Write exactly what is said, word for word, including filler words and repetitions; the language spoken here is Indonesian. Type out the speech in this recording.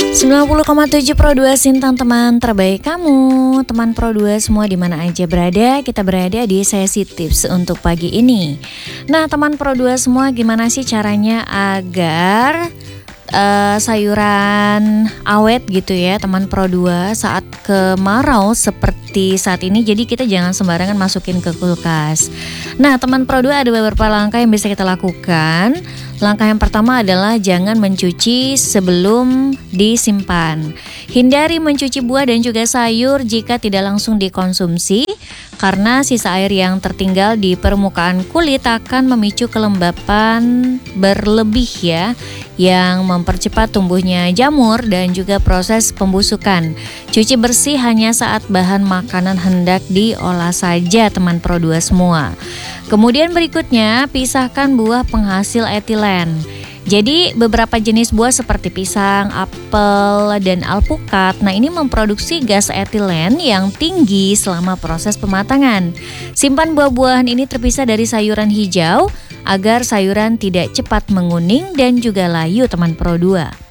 sembilan puluh koma tujuh Pro dua Sintang, teman terbaik kamu. Teman Pro dua semua di mana aja berada, kita berada di sesi tips untuk pagi ini. Nah, teman Pro dua semua, gimana sih caranya agar uh, sayuran awet gitu ya, teman Pro dua, saat kemarau seperti saat ini. Jadi kita jangan sembarangan masukin ke kulkas. Nah, teman Pro dua, ada beberapa langkah yang bisa kita lakukan. Langkah yang pertama adalah jangan mencuci sebelum disimpan. Hindari mencuci buah dan juga sayur jika tidak langsung dikonsumsi, karena sisa air yang tertinggal di permukaan kulit akan memicu kelembapan berlebih ya, yang mempercepat tumbuhnya jamur dan juga proses pembusukan. Cuci bersih hanya saat bahan makanan hendak diolah saja, teman Pro dua semua. Kemudian berikutnya, pisahkan buah penghasil etilen. Jadi beberapa jenis buah seperti pisang, apel, dan alpukat, nah ini memproduksi gas etilen yang tinggi selama proses pematangan. Simpan buah-buahan ini terpisah dari sayuran hijau agar sayuran tidak cepat menguning dan juga layu, teman Pro dua.